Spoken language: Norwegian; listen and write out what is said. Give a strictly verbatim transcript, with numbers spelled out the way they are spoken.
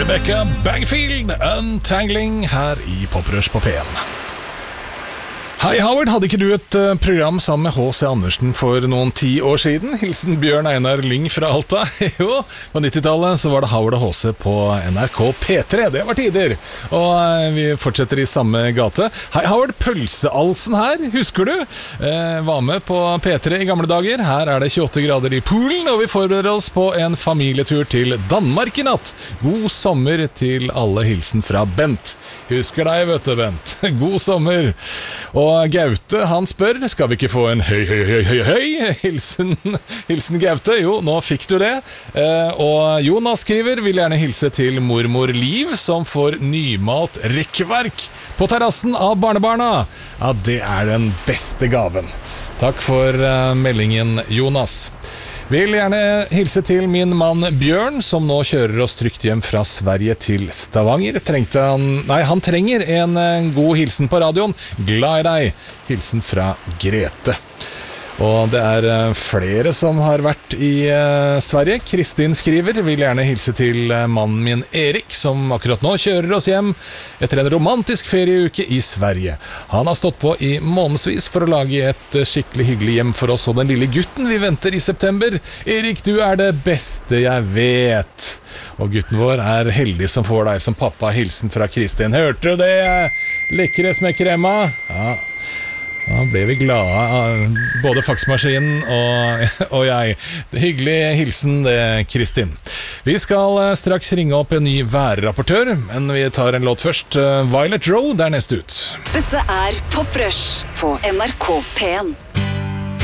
Rebecca Bagfield, Untangling, her i Poprush på P en. Hei Howard, hadde ikke du et uh, program sammen med H C Andersen for noen ti år siden? Hilsen Bjørn Einar Lyng fra Alta. Jo, på nittitallet så var det Howard og H C på N R K P tre, det var tider. Og uh, vi fortsetter i samme gate. Hei Howard, pølsealsen her, husker du? Uh, var med på P tre i gamle dager. Her er det tjueåtte grader i poolen, og vi forbereder oss på en familietur til Danmark i natt. God sommer til alle, hilsen fra Bent. Husker deg, vet du, Bent. God sommer. Og Gaute, han spør, skal vi ikke få en høy, høy, høy, høy, høy? Hilsen, hilsen Gaute. Jo, nå fikk du det. Eh, og Jonas skriver, vil gjerne hilse til mormor Liv, som får nymalt rekkverk på terrassen av barnebarna. Ja, det er den beste gaven. Takk for uh, meldingen, Jonas. Vil gjerne hilse til min mann Bjørn, som nå kjører oss trygt hjem fra Sverige til Stavanger. Trengte han, nei, han trenger en, en god hilsen på radioen. Glad i deg. Hilsen fra Grete. Og det er flere som har vært i uh, Sverige. Kristin skriver, vil gjerne hilse til uh, mannen min Erik, som akkurat nå kjører oss hjem etter en romantisk ferieuke i Sverige. Han har stått på i månedsvis for å lage et uh, skikkelig hyggelig hjem for oss og den lille gutten vi venter i september. Erik, du er det beste jeg vet. Og gutten vår er heldig som får deg som pappa. Hilsen fra Kristin. Hørte du det? Lekre smekkremma? Ja. Da ble vi glade, både faksmaskinen og, og jeg. Det hyggelig hilsen, det, Kristin. Vi skal straks ringe opp en ny værrapportør, men vi tar en låt først. Violet Road er neste ut. Dette er Poprush på N R K P en.